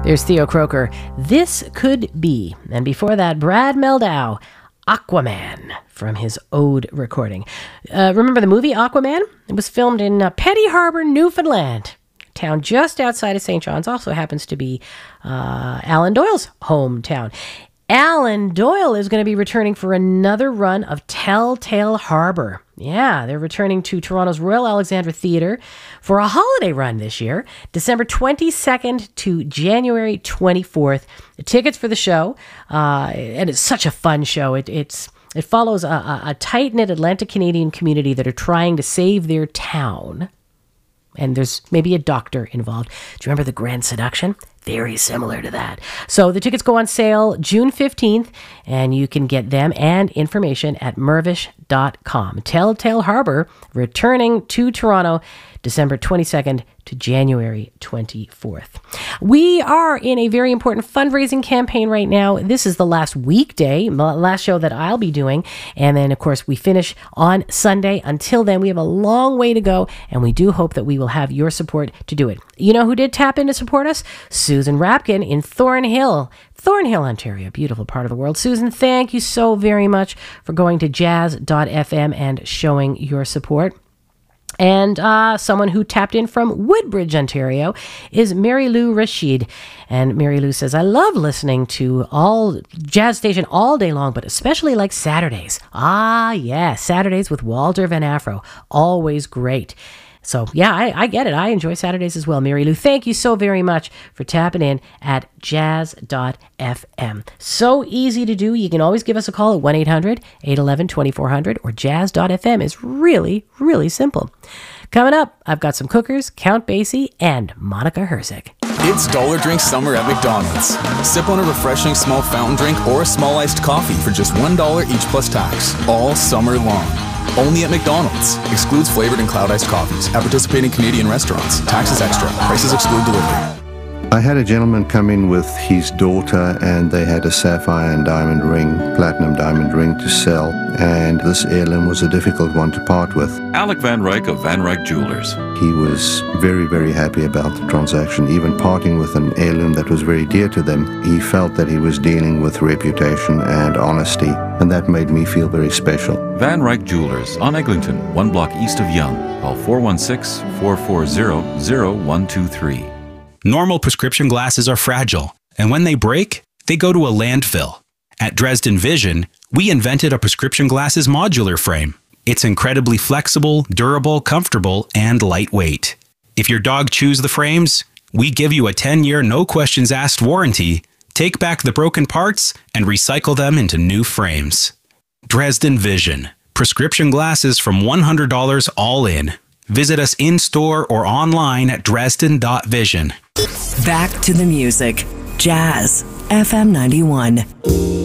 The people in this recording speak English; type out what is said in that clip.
There's Theo Croker. This Could Be. And before that, Brad Mehldau, Aquaman, from his Ode recording. Remember the movie Aquaman? It was filmed in Petty Harbor, Newfoundland. Town just outside of St. John's. Also happens to be Alan Doyle's hometown. Alan Doyle is going to be returning for another run of Telltale Harbor. Yeah, they're returning to Toronto's Royal Alexandra Theatre for a holiday run this year, December 22nd to January 24th. The tickets for the show, and it's such a fun show. It follows a tight-knit Atlantic Canadian community that are trying to save their town. And there's maybe a doctor involved. Do you remember The Grand Seduction? Very similar to that. So the tickets go on sale June 15th, and you can get them and information at mirvish.com. Telltale Harbor returning to Toronto December 22nd to January 24th. We are in a very important fundraising campaign right now. This is the last weekday, last show that I'll be doing. And then, of course, we finish on Sunday. Until then, we have a long way to go, and we do hope that we will have your support to do it. You know who did tap in to support us? Susan Rapkin in Thornhill, Ontario, beautiful part of the world. Susan, thank you so very much for going to jazz.fm and showing your support. And someone who tapped in from Woodbridge, Ontario, is Mary Lou Rashid. And Mary Lou says, I love listening to all jazz station all day long, but especially like Saturdays. Ah, yeah, Saturdays with Walter Van Afro. Always great. So, yeah, I get it. I enjoy Saturdays as well. Mary Lou, thank you so very much for tapping in at jazz.fm. So easy to do. You can always give us a call at 1-800-811-2400, or jazz.fm is really, really simple. Coming up, I've got some cookers, Count Basie, and Monica Herzig. It's Dollar Drink Summer at McDonald's. Sip on a refreshing small fountain drink or a small iced coffee for just $1 each plus tax, all summer long. Only at McDonald's. Excludes flavored and cloud iced coffees at participating Canadian restaurants. Taxes extra. Prices exclude delivery. I had a gentleman come in with his daughter, and they had a sapphire and diamond ring, platinum diamond ring to sell, and this heirloom was a difficult one to part with. Alec Van Ryk of Van Ryk Jewelers. He was very, very happy about the transaction, even parting with an heirloom that was very dear to them. He felt that he was dealing with reputation and honesty, and that made me feel very special. Van Ryk Jewelers on Eglinton, 1 block east of Yonge. Call 416-440-0123. Normal prescription glasses are fragile, and when they break, they go to a landfill. At Dresden Vision, we invented a prescription glasses modular frame. It's incredibly flexible, durable, comfortable, and lightweight. If your dog chews the frames, we give you a 10-year no-questions-asked warranty, take back the broken parts, and recycle them into new frames. Dresden Vision. Prescription glasses from $100 all in. Visit us in-store or online at dresden.vision. Back to the music. Jazz. FM 91.